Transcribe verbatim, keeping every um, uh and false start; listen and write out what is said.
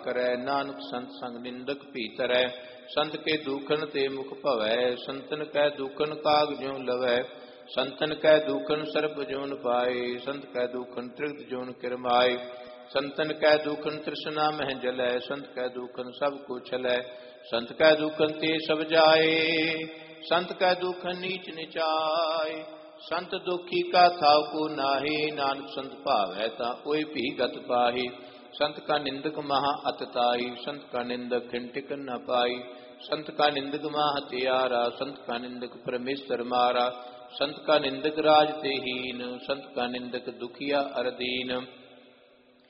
ਕਰੈ, ਨਾਨਕ ਸੰਤ ਸੰਗ ਨਿੰਦਕ ਭੀਤਰੈ। ਸੰਤ ਕੇ ਦੂਖਨ ਤੇ ਮੁਖ ਭਵੈ, ਸੰਤਨ ਕੈ ਦੂਖਨ ਕਾਗ ਜਿਉ ਲਵੈ। ਸੰਤਨ ਕੈ ਦੂਖਨ ਸਰਬ ਜੋਨ ਪਾਏ, ਸੰਤ ਕੈ ਦੂਖਨ ਤ੍ਰਿਗਤ ਜੋਨ ਕਿਰਮਾਏ। ਸੰਤਨ ਕੈ ਦੂਖਨ ਤ੍ਰਿਸ਼ਨਾ ਮਹਿ ਜਲੈ, ਸੰਤ ਕੈ ਦੂਖਨ ਸਭ ਕੋ ਛਲੈ। ਸੰਤ ਕੈ ਦੂਖਨ ਤੇ ਸਭ ਜਾਏ, ਸੰਤ ਕੈ ਦੂਖਨ ਨੀਚ ਨਿਚਾਏ। ਸੰਤ ਦੁਖੀ ਕਾ ਥਾਵ ਕੋ ਨਾਹੀ, ਨਾਨਕ ਸੰਤ ਭਾਵੈ ਤਾਂ ਓਏ ਭੀ ਗਤ ਪਾਹੀ। ਸੰਤ ਕਾ ਨਿੰਦਕ ਮਹਾ ਅਤਤਾਈ, ਸੰਤ ਕਾ ਨਿੰਦਕ ਖਿਨ ਟਿਕਨ ਨ ਪਾਈ। ਸੰਤ ਕਾ ਨਿੰਦਕ ਮਹਾ ਹਤਿਆਰਾ, ਸੰਤ ਕਾ ਨਿੰਦਕ ਪਰਮੇਸ਼ਰ ਮਾਰਾ। ਸੰਤ ਕਾ ਨਿੰਦਕ ਰਾਜ ਤੇ ਹੀਨ, ਸੰਤ ਕਾ ਨਿੰਦਕ ਦੁਖੀਆ ਅਰ ਦੀਨ।